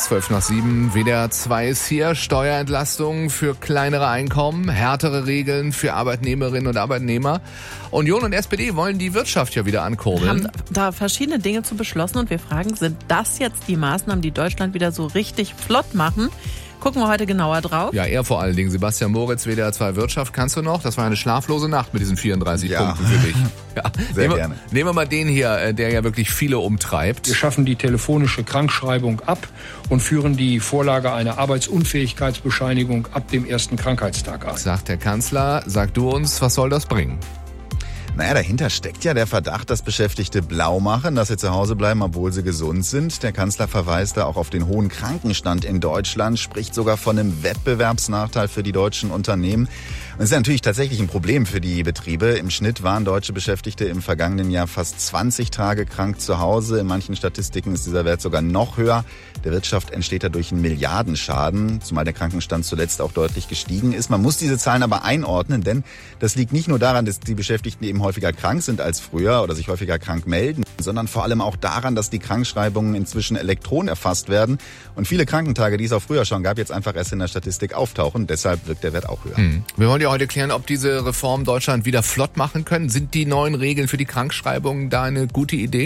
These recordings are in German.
ist 6:12. WDR 2 ist hier. Steuerentlastung für kleinere Einkommen, härtere Regeln für Arbeitnehmerinnen und Arbeitnehmer. Union und SPD wollen die Wirtschaft ja wieder ankurbeln. Haben da verschiedene Dinge zu beschlossen und wir fragen, sind das jetzt die Maßnahmen, die Deutschland wieder so richtig flott machen? Gucken wir heute genauer drauf. Ja, er vor allen Dingen. Sebastian Moritz, WDR 2 Wirtschaft. Kannst du noch? Das war eine schlaflose Nacht mit diesen 34 Punkten für dich. Ja, sehr gerne. Nehmen wir mal den hier, der ja wirklich viele umtreibt. Wir schaffen die telefonische Krankschreibung ab und führen die Vorlage einer Arbeitsunfähigkeitsbescheinigung ab dem ersten Krankheitstag ein. Sagt der Kanzler. Sag du uns, was soll das bringen? Naja, dahinter steckt ja der Verdacht, dass Beschäftigte blau machen, dass sie zu Hause bleiben, obwohl sie gesund sind. Der Kanzler verweist da auch auf den hohen Krankenstand in Deutschland, spricht sogar von einem Wettbewerbsnachteil für die deutschen Unternehmen. Und das ist ja natürlich tatsächlich ein Problem für die Betriebe. Im Schnitt waren deutsche Beschäftigte im vergangenen Jahr fast 20 Tage krank zu Hause. In manchen Statistiken ist dieser Wert sogar noch höher. Der Wirtschaft entsteht dadurch ein Milliardenschaden, zumal der Krankenstand zuletzt auch deutlich gestiegen ist. Man muss diese Zahlen aber einordnen, denn das liegt nicht nur daran, dass die Beschäftigten eben häufiger krank sind als früher oder sich häufiger krank melden, sondern vor allem auch daran, dass die Krankschreibungen inzwischen elektron erfasst werden und viele Krankentage, die es auch früher schon gab, jetzt einfach erst in der Statistik auftauchen. Deshalb wirkt der Wert auch höher. Wir wollen ja heute klären, ob diese Reformen Deutschland wieder flott machen können. Sind die neuen Regeln für die Krankschreibungen da eine gute Idee?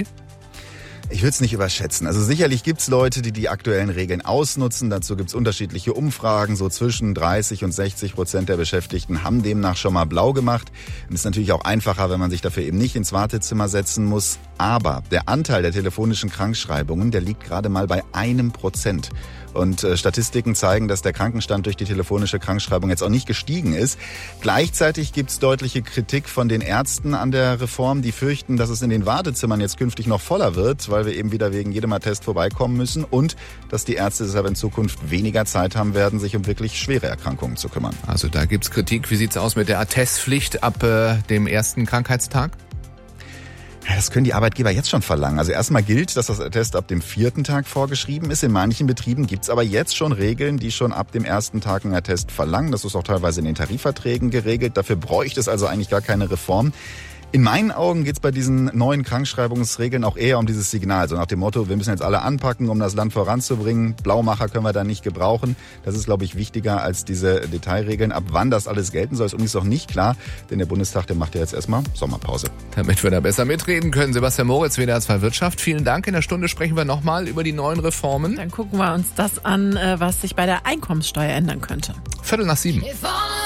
Ich würde es nicht überschätzen. Also sicherlich gibt's Leute, die die aktuellen Regeln ausnutzen. Dazu gibt's unterschiedliche Umfragen. So zwischen 30% und 60% der Beschäftigten haben demnach schon mal blau gemacht. Und ist natürlich auch einfacher, wenn man sich dafür eben nicht ins Wartezimmer setzen muss. Aber der Anteil der telefonischen Krankschreibungen, der liegt gerade mal bei 1%. Und Statistiken zeigen, dass der Krankenstand durch die telefonische Krankschreibung jetzt auch nicht gestiegen ist. Gleichzeitig gibt's deutliche Kritik von den Ärzten an der Reform. Die fürchten, dass es in den Wartezimmern jetzt künftig noch voller wird, weil wir eben wieder wegen jedem Attest vorbeikommen müssen und dass die Ärzte deshalb in Zukunft weniger Zeit haben werden, sich um wirklich schwere Erkrankungen zu kümmern. Also da gibt's Kritik. Wie sieht's aus mit der Attestpflicht ab dem ersten Krankheitstag? Ja, das können die Arbeitgeber jetzt schon verlangen. Also erstmal gilt, dass das Attest ab dem 4. Tag vorgeschrieben ist. In manchen Betrieben gibt's aber jetzt schon Regeln, die schon ab dem 1. Tag einen Attest verlangen. Das ist auch teilweise in den Tarifverträgen geregelt. Dafür bräuchte es also eigentlich gar keine Reform. In meinen Augen geht's bei diesen neuen Krankschreibungsregeln auch eher um dieses Signal. So nach dem Motto, wir müssen jetzt alle anpacken, um das Land voranzubringen. Blaumacher können wir da nicht gebrauchen. Das ist, glaube ich, wichtiger als diese Detailregeln. Ab wann das alles gelten soll, ist übrigens noch nicht klar. Denn der Bundestag, der macht ja jetzt erstmal Sommerpause. Damit wir da besser mitreden können. Sebastian Moritz, WDR 2 Wirtschaft. Vielen Dank. In der Stunde sprechen wir nochmal über die neuen Reformen. Dann gucken wir uns das an, was sich bei der Einkommenssteuer ändern könnte. 6:15.